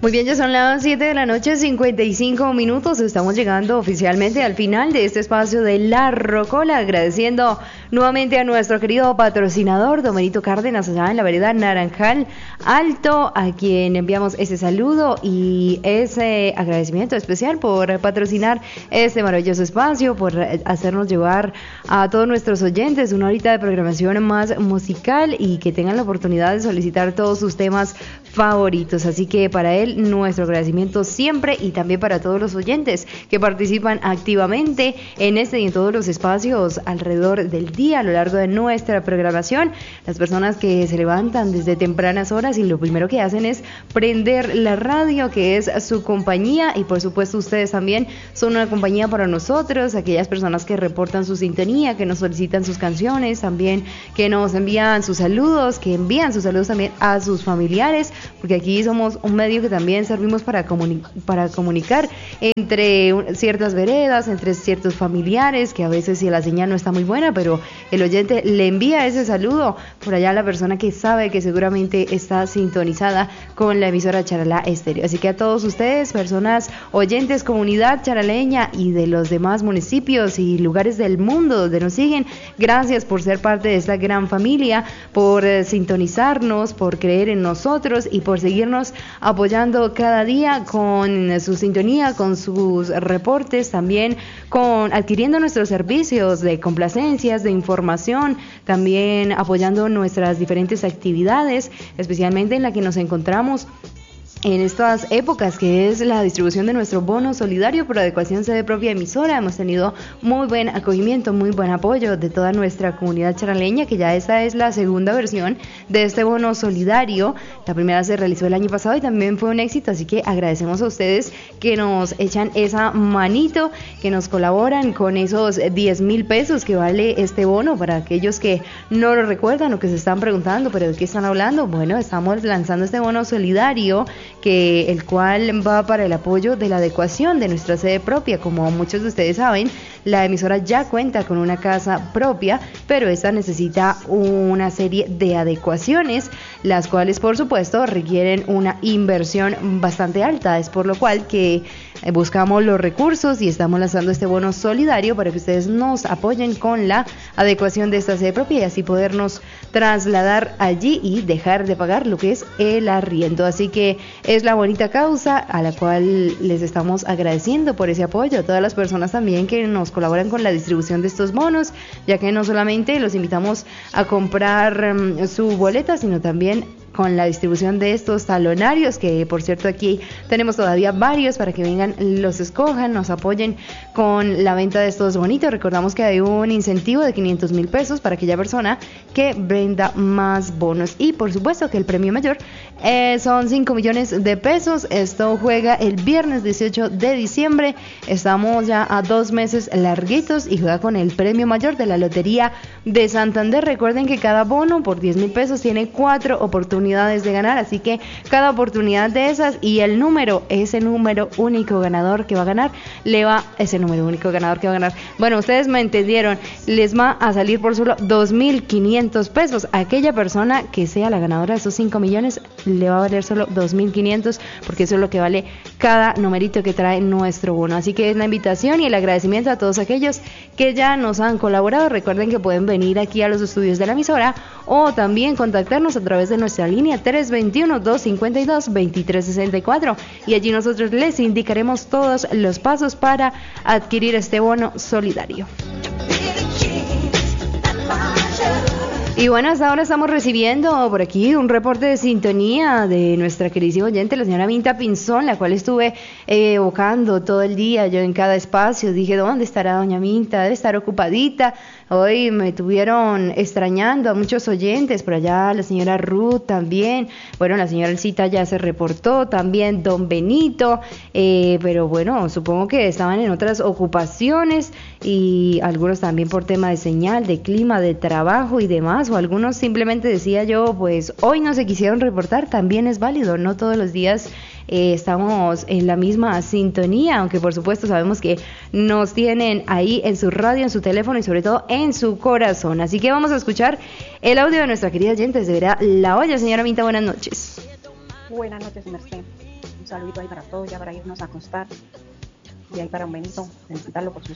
Muy bien, ya son las 7 de la noche, 55 minutos. Estamos llegando oficialmente al final de este espacio de La Rocola, agradeciendo nuevamente a nuestro querido patrocinador, Don Benito Cárdenas, allá en la vereda Naranjal Alto, a quien enviamos ese saludo y ese agradecimiento especial por patrocinar este maravilloso espacio, por hacernos llevar a todos nuestros oyentes una horita de programación más musical y que tengan la oportunidad de solicitar todos sus temas favoritos. Así que para él nuestro agradecimiento siempre, y también para todos los oyentes que participan activamente en este y en todos los espacios alrededor del día a lo largo de nuestra programación, las personas que se levantan desde tempranas horas y lo primero que hacen es prender la radio, que es su compañía, y por supuesto ustedes también son una compañía para nosotros, aquellas personas que reportan su sintonía, que nos solicitan sus canciones, también que nos envían sus saludos, que envían sus saludos también a sus familiares, porque aquí somos un medio que también servimos para comunicar entre ciertas veredas, entre ciertos familiares, que a veces si la señal no está muy buena, pero el oyente le envía ese saludo por allá a la persona que sabe que seguramente está sintonizada con la emisora Charalá Estéreo. Así que a todos ustedes, personas oyentes, comunidad charaleña y de los demás municipios y lugares del mundo donde nos siguen, gracias por ser parte de esta gran familia, por sintonizarnos, por creer en nosotros y por seguirnos apoyando cada día con su sintonía, con sus reportes, también con adquiriendo nuestros servicios de complacencias, de información, también apoyando nuestras diferentes actividades, especialmente en la que nos encontramos en estas épocas, que es la distribución de nuestro bono solidario por adecuación sede propia emisora. Hemos tenido muy buen acogimiento, muy buen apoyo de toda nuestra comunidad charaleña, que ya esa es la segunda versión de este bono solidario. La primera se realizó el año pasado y también fue un éxito, así que agradecemos a ustedes que nos echan esa manito, que nos colaboran con esos 10,000 pesos que vale este bono. Para aquellos que no lo recuerdan o que se están preguntando, ¿pero de qué están hablando? Bueno, estamos lanzando este bono solidario, el cual va para el apoyo de la adecuación de nuestra sede propia. Como muchos de ustedes saben, la emisora ya cuenta con una casa propia, pero esta necesita una serie de adecuaciones, las cuales por supuesto requieren una inversión bastante alta. Es por lo cual que buscamos los recursos y estamos lanzando este bono solidario para que ustedes nos apoyen con la adecuación de esta sede propia y así podernos trasladar allí y dejar de pagar lo que es el arriendo. Así que es la bonita causa a la cual les estamos agradeciendo por ese apoyo, a todas las personas también que nos colaboran con la distribución de estos bonos, ya que no solamente los invitamos a comprar su boleta, sino también con la distribución de estos talonarios, que por cierto aquí tenemos todavía varios para que vengan, los escojan, nos apoyen con la venta de estos bonitos. Recordamos que hay un incentivo de 500,000 pesos para aquella persona que venda más bonos, y por supuesto que el premio mayor son 5 millones de pesos. Esto juega el viernes 18 de diciembre, estamos ya a 2 meses larguitos, y juega con el premio mayor de la Lotería de Santander. Recuerden que cada bono por 10,000 pesos tiene 4 oportunidades de ganar, así que cada oportunidad de esas y el número, ese número único ganador que va a ganar, bueno, ustedes me entendieron, les va a salir por solo 2,500 pesos. Aquella persona que sea la ganadora de esos 5 millones le va a valer solo 2,500, porque eso es lo que vale cada numerito que trae nuestro bono. Así que es la invitación y el agradecimiento a todos aquellos que ya nos han colaborado. Recuerden que pueden venir aquí a los estudios de la emisora o también contactarnos a través de nuestra línea 321-252-2364, y allí nosotros les indicaremos todos los pasos para adquirir este bono solidario. Y bueno, hasta ahora estamos recibiendo por aquí un reporte de sintonía de nuestra queridísima oyente, la señora Minta Pinzón, la cual estuve evocando todo el día. Yo en cada espacio dije, ¿dónde estará doña Minta? Debe estar ocupadita. Hoy me estuvieron extrañando a muchos oyentes, por allá la señora Ruth también, bueno, la señora Elcita ya se reportó, también don Benito, pero bueno, supongo que estaban en otras ocupaciones, y algunos también por tema de señal, de clima, de trabajo y demás, o algunos simplemente, decía yo, pues hoy no se quisieron reportar. También es válido, no todos los días estamos en la misma sintonía, aunque por supuesto sabemos que nos tienen ahí en su radio, en su teléfono y sobre todo en su corazón. Así que vamos a escuchar el audio de nuestra querida oyente desde Vera La Hoya. Señora Minta, buenas noches. Buenas noches, Merced. Un saludito ahí para todos, ya para irnos a acostar. Y ahí para un Benito, felicitarlo por sus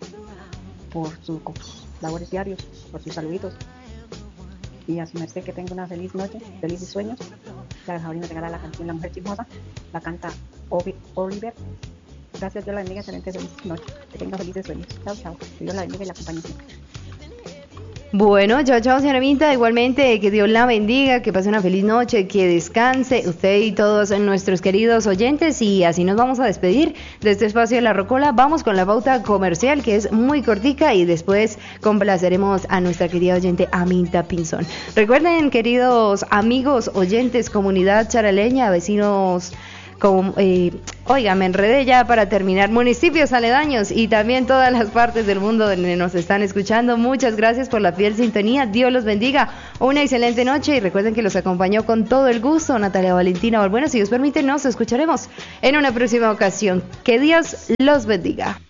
labores diarios, por sus saluditos. Y a su merced que tenga una feliz noche, felices sueños. La Jaurina regala la canción La Mujer Chismosa, la canta Oliver. Gracias, Dios la bendiga, excelente feliz noche. Que tenga felices sueños. Chao, chao. Que Dios la bendiga y la acompañe siempre. Bueno, chao, chao, señora Minta. Igualmente, que Dios la bendiga, que pase una feliz noche, que descanse usted y todos nuestros queridos oyentes. Y así nos vamos a despedir de este espacio de La Rocola. Vamos con la pauta comercial, que es muy cortica, y después complaceremos a nuestra querida oyente Aminta Pinzón. Recuerden, queridos amigos, oyentes, comunidad charaleña, vecinos... Oiga, me enredé ya para terminar. Municipios aledaños y también todas las partes del mundo donde nos están escuchando. Muchas gracias por la fiel sintonía. Dios los bendiga. Una excelente noche y recuerden que los acompañó con todo el gusto Natalia Valentina Balbuena. Si Dios permite, nos escucharemos en una próxima ocasión. Que Dios los bendiga.